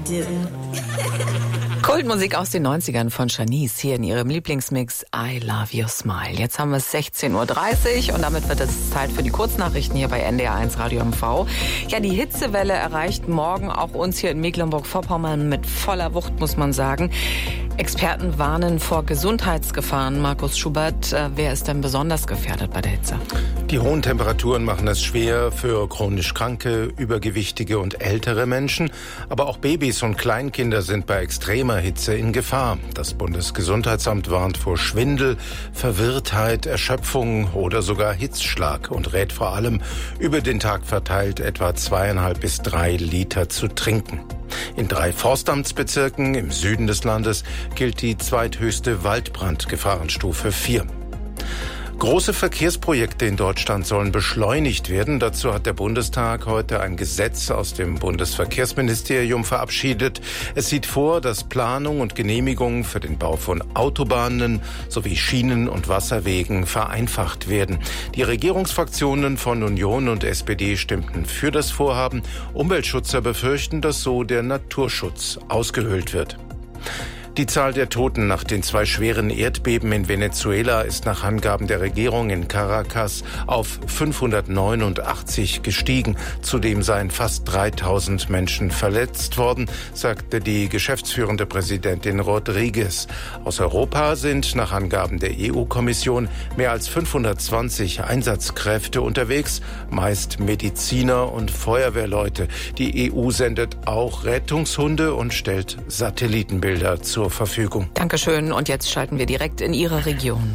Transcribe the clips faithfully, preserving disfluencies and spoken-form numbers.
do. Kultmusik aus den neunzigern von Shanice hier in ihrem Lieblingsmix I Love Your Smile. Jetzt haben wir es sechzehn Uhr dreißig und damit wird es Zeit für die Kurznachrichten hier bei N D R eins Radio M V. Ja, die Hitzewelle erreicht morgen auch uns hier in Mecklenburg-Vorpommern mit voller Wucht, muss man sagen. Experten warnen vor Gesundheitsgefahren. Markus Schubert, äh, wer ist denn besonders gefährdet bei der Hitze? Die hohen Temperaturen machen es schwer für chronisch Kranke, übergewichtige und ältere Menschen. Aber auch Babys und Kleinkinder sind bei extremer Hitze in Gefahr. Das Bundesgesundheitsamt warnt vor Schwindel, Verwirrtheit, Erschöpfung oder sogar Hitzschlag und rät vor allem, über den Tag verteilt etwa zweieinhalb bis drei Liter zu trinken. In drei Forstamtsbezirken im Süden des Landes gilt die zweithöchste Waldbrandgefahrenstufe vier. Große Verkehrsprojekte in Deutschland sollen beschleunigt werden. Dazu hat der Bundestag heute ein Gesetz aus dem Bundesverkehrsministerium verabschiedet. Es sieht vor, dass Planung und Genehmigung für den Bau von Autobahnen sowie Schienen- und Wasserwegen vereinfacht werden. Die Regierungsfraktionen von Union und S P D stimmten für das Vorhaben. Umweltschützer befürchten, dass so der Naturschutz ausgehöhlt wird. Die Zahl der Toten nach den zwei schweren Erdbeben in Venezuela ist nach Angaben der Regierung in Caracas auf fünfhundertneunundachtzig gestiegen. Zudem seien fast dreitausend Menschen verletzt worden, sagte die geschäftsführende Präsidentin Rodriguez. Aus Europa sind nach Angaben der E U-Kommission mehr als fünfhundertzwanzig Einsatzkräfte unterwegs, meist Mediziner und Feuerwehrleute. Die E U sendet auch Rettungshunde und stellt Satellitenbilder zur Verfügung. Dankeschön. Und jetzt schalten wir direkt in Ihre Region.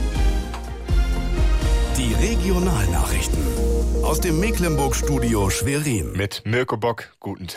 Die Regionalnachrichten aus dem Mecklenburg-Studio Schwerin. Mit Mirko Bock. Guten Tag.